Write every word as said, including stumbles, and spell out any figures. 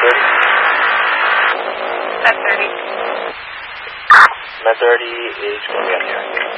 thirty? Med thirty. Med thirty is going to be up here.